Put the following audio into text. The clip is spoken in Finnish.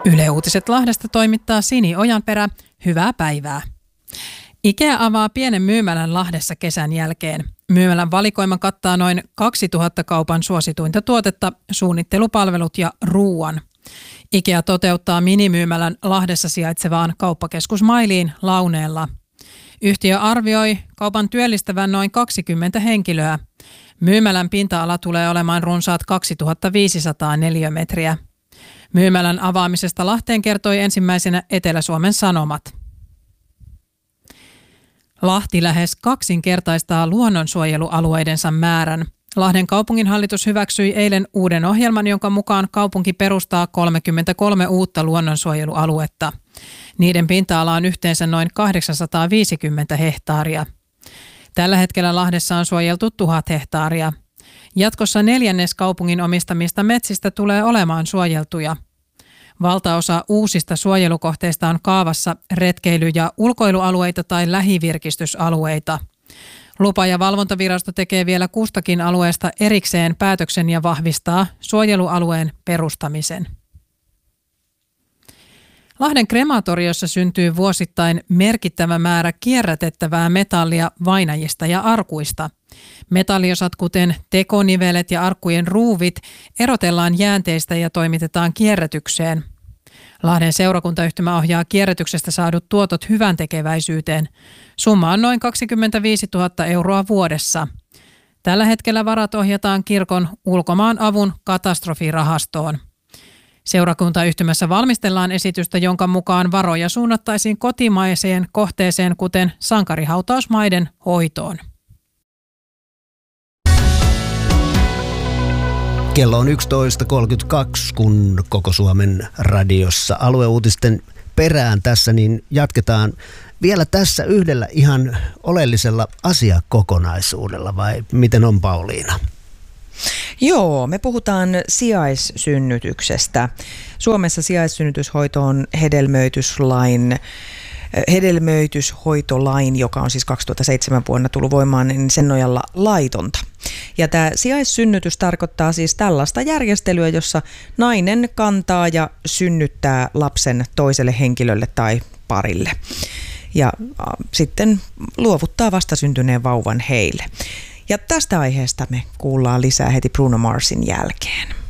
Yle Uutiset Lahdesta toimittaa Sini Ojanperä. Hyvää päivää. IKEA avaa pienen myymälän Lahdessa kesän jälkeen. Myymälän valikoima kattaa noin 2000 kaupan suosituinta tuotetta, suunnittelupalvelut ja ruuan. IKEA toteuttaa minimyymälän Lahdessa sijaitsevaan kauppakeskus Mailiin Launeella. Yhtiö arvioi kaupan työllistävän noin 20 henkilöä. Myymälän pinta-ala tulee olemaan runsaat 2500 neliömetriä. Myymälän avaamisesta Lahteen kertoi ensimmäisenä Etelä-Suomen Sanomat. Lahti lähes kaksinkertaistaa luonnonsuojelualueidensa määrän. Lahden kaupunginhallitus hyväksyi eilen uuden ohjelman, jonka mukaan kaupunki perustaa 33 uutta luonnonsuojelualuetta. Niiden pinta-ala on yhteensä noin 850 hehtaaria. Tällä hetkellä Lahdessa on suojeltu 1000 hehtaaria. Jatkossa 1/4 kaupungin omistamista metsistä tulee olemaan suojeltuja. Valtaosa uusista suojelukohteista on kaavassa retkeily- ja ulkoilualueita tai lähivirkistysalueita. Lupa- ja valvontavirasto tekee vielä kustakin alueesta erikseen päätöksen ja vahvistaa suojelualueen perustamisen. Lahden krematoriossa syntyy vuosittain merkittävä määrä kierrätettävää metallia vainajista ja arkuista. Metalliosat, kuten tekonivelet ja arkkujen ruuvit, erotellaan jäänteistä ja toimitetaan kierrätykseen. Lahden seurakuntayhtymä ohjaa kierrätyksestä saadut tuotot hyväntekeväisyyteen. Summa on noin 25 000 euroa vuodessa. Tällä hetkellä varat ohjataan kirkon ulkomaan avun katastrofirahastoon. Seurakuntayhtymässä valmistellaan esitystä, jonka mukaan varoja suunnattaisiin kotimaiseen kohteeseen, kuten sankarihautausmaiden hoitoon. Kello on 11.32, kun Koko Suomen radiossa alueuutisten perään tässä, niin jatketaan vielä tässä yhdellä ihan oleellisella asiakokonaisuudella, vai miten on, Pauliina? Joo, me puhutaan sijaissynnytyksestä. Suomessa sijaissynnytyshoito on hedelmöityshoitolain, joka on siis 2007 vuonna tullut voimaan, niin sen nojalla laitonta. Ja tämä sijaissynnytys tarkoittaa siis tällaista järjestelyä, jossa nainen kantaa ja synnyttää lapsen toiselle henkilölle tai parille. Ja sitten luovuttaa vastasyntyneen vauvan heille. Ja tästä aiheesta me kuullaan lisää heti Bruno Marsin jälkeen.